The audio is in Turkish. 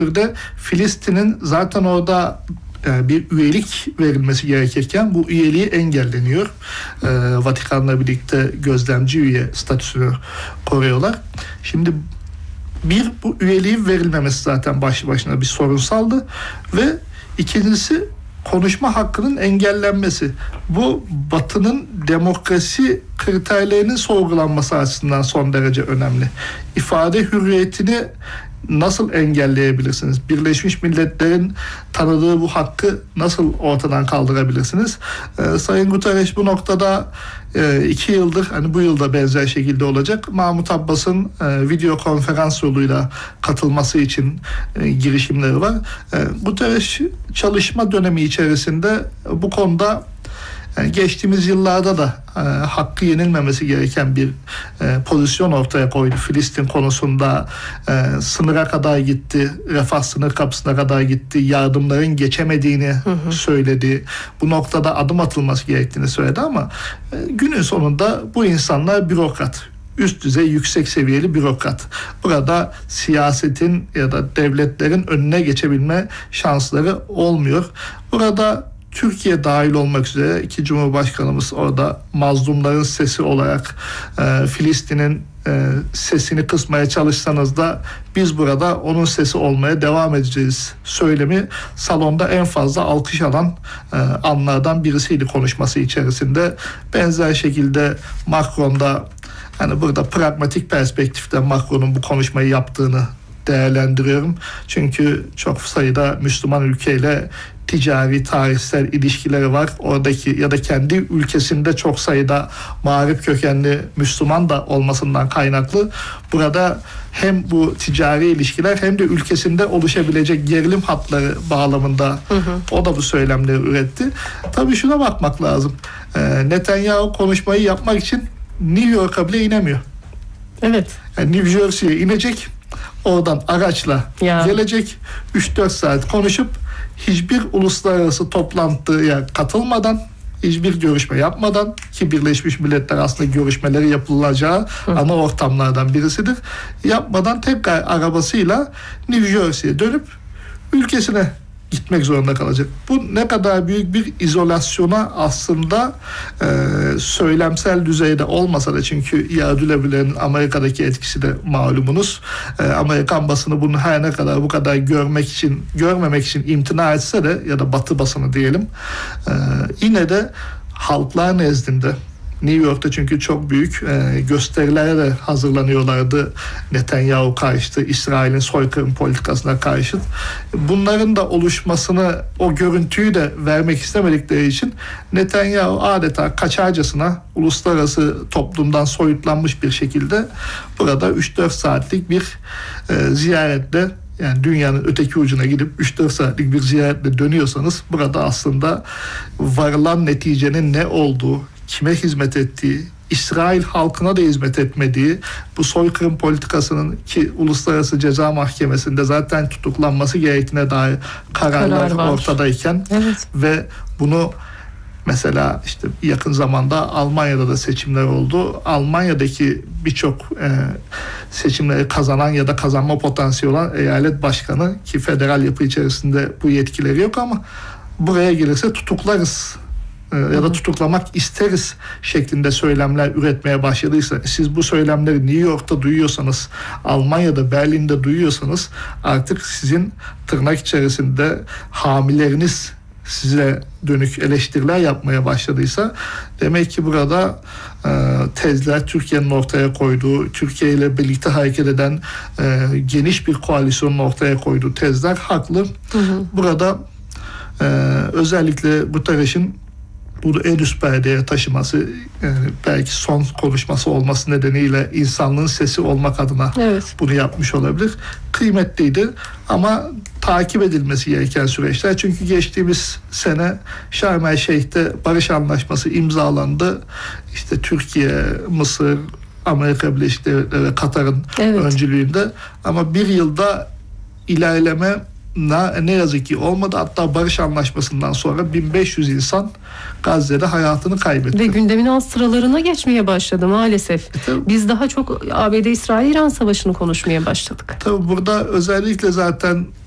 Filistin'in zaten orada bir üyelik verilmesi gerekirken bu üyeliği engelleniyor. Vatikan'la birlikte gözlemci üye statüsünü koruyorlar. Şimdi bu üyeliğin verilmemesi zaten başlı başına bir sorunsaldı ve ikincisi konuşma hakkının engellenmesi. Bu Batı'nın demokrasi kriterlerinin sorgulanması açısından son derece önemli. İfade hürriyetini nasıl engelleyebilirsiniz? Birleşmiş Milletler'in tanıdığı bu hakkı nasıl ortadan kaldırabilirsiniz? Sayın Guterres bu noktada 2 yıldır, hani bu yılda benzer şekilde olacak, Mahmut Abbas'ın video konferans yoluyla katılması için girişimleri var. Guterres çalışma dönemi içerisinde bu konuda geçtiğimiz yıllarda da hakkı yenilmemesi gereken bir pozisyon ortaya koydu. Filistin konusunda sınıra kadar gitti, Refah sınır kapısına kadar gitti, yardımların geçemediğini söyledi. Bu noktada adım atılması gerektiğini söyledi ama günün sonunda bu insanlar bürokrat. Üst düzey, yüksek seviyeli bürokrat. Burada siyasetin ya da devletlerin önüne geçebilme şansları olmuyor. Burada Türkiye dahil olmak üzere iki Cumhurbaşkanımız orada mazlumların sesi olarak Filistin'in sesini kısmaya çalışsanız da biz burada onun sesi olmaya devam edeceğiz söylemi salonda en fazla alkış alan anlardan birisiydi konuşması içerisinde. Benzer şekilde Macron da, hani burada pragmatik perspektiften Macron'un bu konuşmayı yaptığını değerlendiriyorum. Çünkü çok sayıda Müslüman ülkeyle ticari, tarihsel ilişkileri var. Oradaki ya da kendi ülkesinde çok sayıda mağrip kökenli Müslüman da olmasından kaynaklı burada hem bu ticari ilişkiler hem de ülkesinde oluşabilecek gerilim hatları bağlamında o da bu söylemleri üretti. Tabii şuna bakmak lazım. Netanyahu konuşmayı yapmak için New York'a bile inemiyor. Evet. Yani New Jersey'ye inecek. Oradan araçla gelecek. 3-4 saat konuşup hiçbir uluslararası toplantıya katılmadan, hiçbir görüşme yapmadan, ki Birleşmiş Milletler aslında görüşmeleri yapılacağı ana ortamlardan birisidir. Yapmadan tekrar arabasıyla New Jersey'ye dönüp ülkesine gitmek zorunda kalacak. Bu ne kadar büyük bir izolasyona aslında söylemsel düzeyde olmasa da, çünkü Yahudileri'nin Amerika'daki etkisi de malumunuz. Amerikan basını bunu her ne kadar bu kadar görmemek için imtina etse de, ya da Batı basını diyelim, yine de halklar nezdinde New York'ta, çünkü çok büyük gösterilere de hazırlanıyorlardı Netanyahu karşıtı, İsrail'in soykırım politikasına karşı. Bunların da oluşmasını, o görüntüyü de vermek istemedikleri için Netanyahu adeta kaçarcasına uluslararası toplumdan soyutlanmış bir şekilde burada 3-4 saatlik bir ziyaretle, yani dünyanın öteki ucuna gidip 3-4 saatlik bir ziyaretle dönüyorsanız, burada aslında varılan neticenin ne olduğu, kime hizmet ettiği, İsrail halkına da hizmet etmediği, bu soykırım politikasının, ki Uluslararası Ceza Mahkemesi'nde zaten tutuklanması gerektiğine dair kararlar ortadayken ve bunu mesela işte yakın zamanda Almanya'da da seçimler oldu. Almanya'daki birçok seçimleri kazanan ya da kazanma potansiyeli olan eyalet başkanı, ki federal yapı içerisinde bu yetkileri yok ama buraya gelirse tutuklarız ya da tutuklamak isteriz şeklinde söylemler üretmeye başladıysa, siz bu söylemleri New York'ta duyuyorsanız, Almanya'da, Berlin'de duyuyorsanız, artık sizin tırnak içerisinde hamileriniz size dönük eleştiriler yapmaya başladıysa, demek ki burada tezler, Türkiye'nin ortaya koyduğu, Türkiye ile birlikte hareket eden geniş bir koalisyonun ortaya koyduğu tezler haklı. Burada özellikle Guterres'in bunu en üst perdeye taşıması, belki son konuşması olması nedeniyle insanlığın sesi olmak adına bunu yapmış olabilir. Kıymetliydi ama takip edilmesi gereken süreçler. Çünkü geçtiğimiz sene Şarm El Şeyh'te barış anlaşması imzalandı. İşte Türkiye, Mısır, Amerika Birleşik Devletleri ve Katar'ın öncülüğünde, ama bir yılda ilerleme ne yazık ki olmadı. Hatta barış anlaşmasından sonra 1500 insan Gazze'de hayatını kaybetti. Ve gündemin alt sıralarına geçmeye başladı maalesef. Biz daha çok ABD-İsrail-İran savaşını konuşmaya başladık. Tabii burada özellikle zaten